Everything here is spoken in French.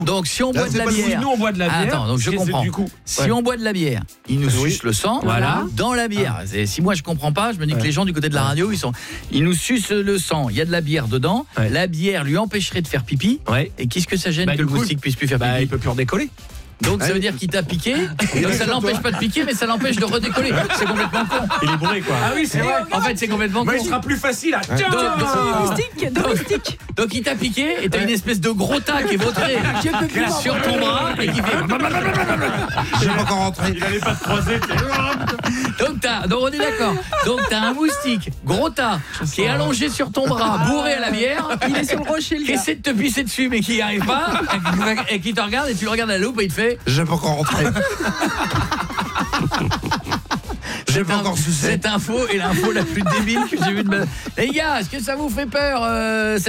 Donc si on boit de la bière, nous on boit de la bière. Attends, donc je comprends. Du coup, si on boit de la bière, ils nous sucent le sang. Voilà. Dans la bière. Si moi je comprends pas, je me dis que les gens du côté de la radio, ils nous sucent le sang. Il y a de la bière dedans. La bière lui empêcherait de faire pipi. Et qu'est-ce que ça gêne que le moustique puisse plus faire pipi? Il peut plus redécoller. Donc ça veut dire qu'il t'a piqué. Donc ça l'empêche pas de piquer, mais ça l'empêche de redécoller. C'est complètement con. Il est bourré quoi. Ah oui, c'est vrai. En fait, c'est complètement con. Il sera plus facile à. Domestique. Donc il t'a piqué et t'as une espèce de gros tas qui est vautré sur ton bras et qui fait. J'ai pas encore rentré. Il allait pas te croiser. Donc on est d'accord. Donc t'as un moustique gros tas qui est allongé sur ton bras, bourré à la bière. Il est sur le rocher, le qui gars. essaie de te pisser dessus mais qui n'y arrive pas et qui te regarde et tu le regardes à la loupe et il te fait. J'ai pas encore rentré. J'ai pas encore sucé. Cette info est l'info la plus débile que j'ai vue de ma... Les gars, est-ce que ça vous fait peur